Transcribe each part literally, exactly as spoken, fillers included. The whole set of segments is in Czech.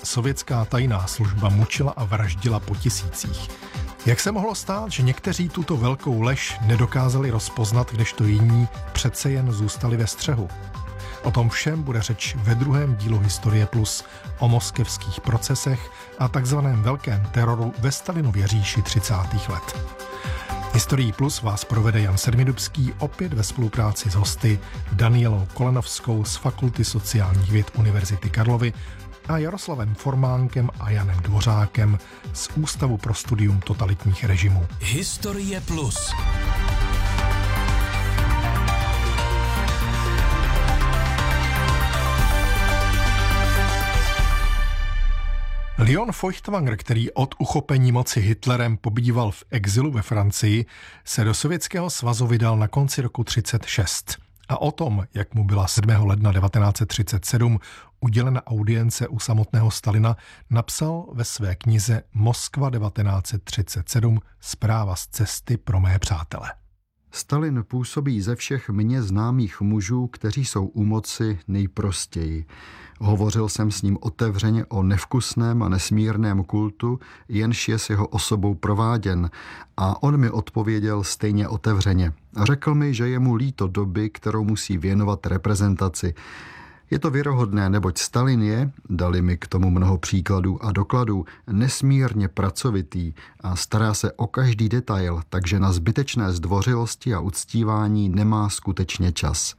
sovětská tajná služba mučila a vraždila po tisících. Jak se mohlo stát, že někteří tuto velkou lež nedokázali rozpoznat, kdežto jiní přece jen zůstali ve střehu? O tom všem bude řeč ve druhém dílu Historie Plus o moskevských procesech a takzvaném velkém teroru ve Stalinově říši třicátých let. Historií Plus vás provede Jan Sedmidubský opět ve spolupráci s hosty Danielou Kolenovskou z Fakulty sociálních věd Univerzity Karlovy a Jaroslavem Formánkem a Janem Dvořákem z Ústavu pro studium totalitních režimů. Historie Plus. Leon Feuchtwanger, který od uchopení moci Hitlerem pobýval v exilu ve Francii, se do Sovětského svazu vydal na konci roku třicet šest. A o tom, jak mu byla sedmého ledna devatenáct set třicet sedm udělena audience u samotného Stalina, napsal ve své knize Moskva devatenáct set třicet sedm Zpráva z cesty pro mé přátele. Stalin působí ze všech mně známých mužů, kteří jsou u moci, nejprostěji. Hovořil jsem s ním otevřeně o nevkusném a nesmírném kultu, jenž je s jeho osobou prováděn, a on mi odpověděl stejně otevřeně. Řekl mi, že je mu líto doby, kterou musí věnovat reprezentaci. Je to věrohodné, neboť Stalin je, dali mi k tomu mnoho příkladů a dokladů, nesmírně pracovitý a stará se o každý detail, takže na zbytečné zdvořilosti a uctívání nemá skutečně čas.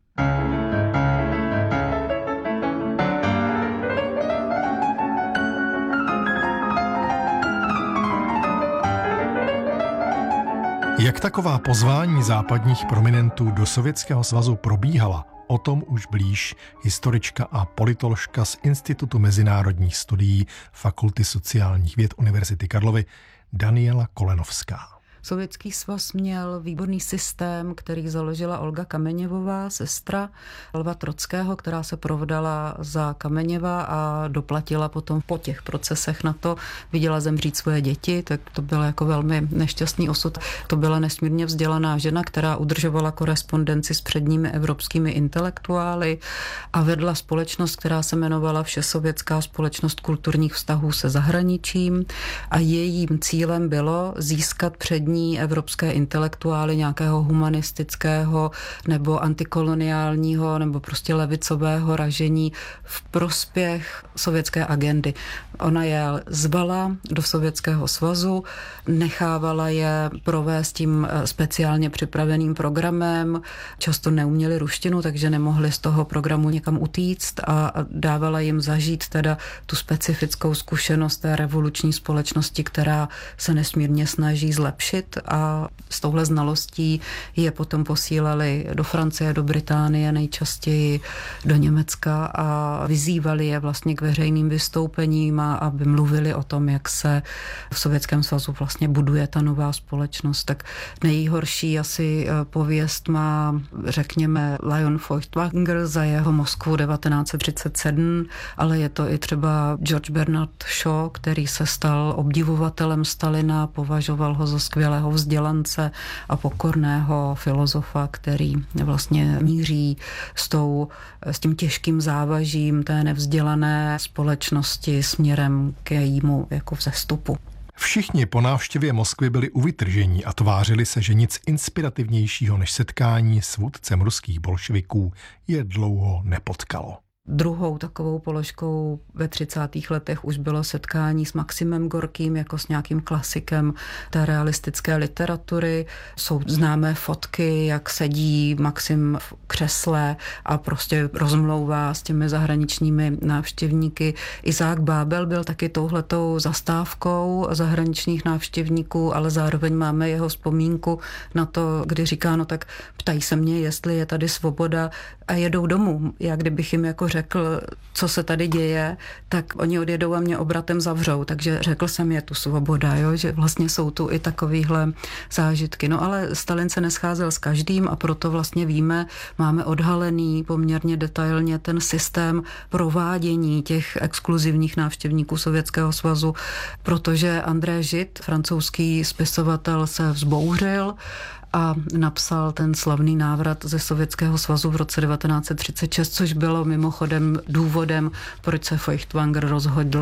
Jak taková pozvání západních prominentů do Sovětského svazu probíhala, o tom už blíž historička a politoložka z Institutu mezinárodních studií Fakulty sociálních věd Univerzity Karlovy Daniela Kolenovská. Sovětský svaz měl výborný systém, který založila Olga Kameněvová, sestra Lva Trockého, která se provdala za Kameněva a doplatila potom po těch procesech na to, viděla zemřít svoje děti, tak to byl jako velmi nešťastný osud. To byla nesmírně vzdělaná žena, která udržovala korespondenci s předními evropskými intelektuály a vedla společnost, která se jmenovala Všesovětská společnost kulturních vztahů se zahraničím, a jejím cílem bylo získat přední evropské intelektuály nějakého humanistického nebo antikoloniálního nebo prostě levicového ražení v prospěch sovětské agendy. Ona je zvala do Sovětského svazu, nechávala je provést tím speciálně připraveným programem, často neuměli ruštinu, takže nemohli z toho programu někam utíct, a dávala jim zažít teda tu specifickou zkušenost té revoluční společnosti, která se nesmírně snaží zlepšit, a s touhle znalostí je potom posílali do Francie, do Británie, nejčastěji do Německa, a vyzývali je vlastně k veřejným vystoupením, a aby mluvili o tom, jak se v Sovětském svazu vlastně buduje ta nová společnost. Tak nejhorší asi pověst má, řekněme, Leon Feuchtwanger za jeho Moskvu devatenáct set třicet sedm, ale je to i třeba George Bernard Shaw, který se stal obdivovatelem Stalina, považoval ho za skvělého vzdělance a pokorného filozofa, který vlastně míří s, tou, s tím těžkým závažím té nevzdělané společnosti směrem k jejímu jako vzestupu. Všichni po návštěvě Moskvy byli uvytržení a tvářili se, že nic inspirativnějšího než setkání s vůdcem ruských bolševiků je dlouho nepotkalo. Druhou takovou položkou ve třicátých letech už bylo setkání s Maximem Gorkým jako s nějakým klasikem té realistické literatury. Jsou známé fotky, jak sedí Maxim v křesle a prostě rozmlouvá s těmi zahraničními návštěvníky. Izák Bábel byl taky touhletou zastávkou zahraničních návštěvníků, ale zároveň máme jeho vzpomínku na to, kdy říká, no tak ptají se mě, jestli je tady svoboda, a jedou domů. Já kdybych jim jako řekl, co se tady děje, tak oni odjedou a mě obratem zavřou. Takže řekl jsem, je tu svoboda, jo? Že vlastně jsou tu i takovýhle zážitky. No ale Stalin se nescházel s každým, a proto vlastně víme, máme odhalený poměrně detailně ten systém provádění těch exkluzivních návštěvníků Sovětského svazu, protože André Žid, francouzský spisovatel, se vzbouřil a napsal ten slavný návrat ze Sovětského svazu v roce devatenáct set třicet šest, což bylo mimochodem důvodem, proč se Feuchtwanger rozhodl